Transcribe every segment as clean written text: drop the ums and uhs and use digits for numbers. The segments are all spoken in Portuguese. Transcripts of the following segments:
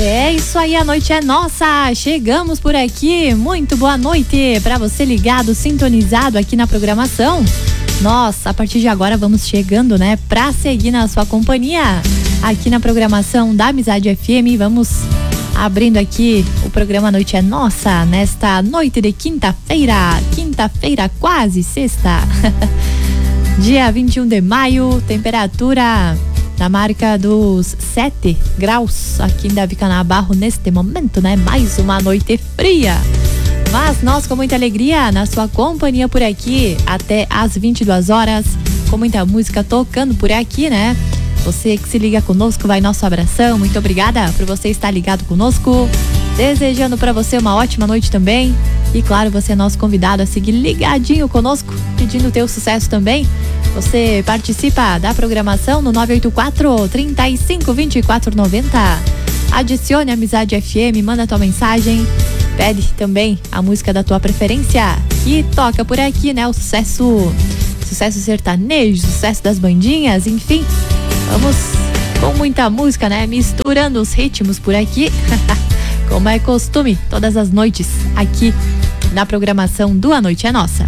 É isso aí, a noite é nossa. Chegamos por aqui. Muito boa noite para você ligado, sintonizado aqui na programação. Nós, a partir de agora, vamos chegando, né, para seguir na sua companhia aqui na programação da Amizade FM. Vamos abrindo aqui o programa Noite é Nossa nesta noite de quinta-feira, quase sexta. Dia 21 de maio, temperatura na marca dos 7 graus aqui em Davi Canabarro neste momento, né? Mais uma noite fria. Mas nós com muita alegria na sua companhia por aqui até às 22 horas, com muita música tocando por aqui, né? Você que se liga conosco, vai nosso abração. Muito obrigada por você estar ligado conosco. Desejando para você uma ótima noite também. E claro, você é nosso convidado a seguir ligadinho conosco, pedindo o teu sucesso também. Você participa da programação no 984-35-2490. Adicione a Amizade FM, manda tua mensagem, pede também a música da tua preferência e toca por aqui, né? O sucesso sertanejo, sucesso das bandinhas, enfim. Vamos com muita música, né? Misturando os ritmos por aqui, como é costume, todas as noites aqui na programação do A Noite é Nossa.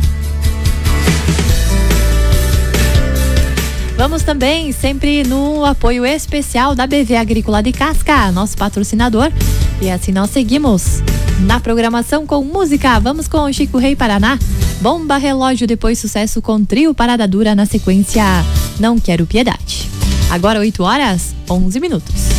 Vamos também sempre no apoio especial da BV Agrícola de Casca, nosso patrocinador. E assim nós seguimos na programação com música. Vamos com Chico Rei Paraná, Bomba Relógio, depois sucesso com Trio Parada Dura, na sequência Não Quero Piedade. Agora 8 horas, 11 minutos.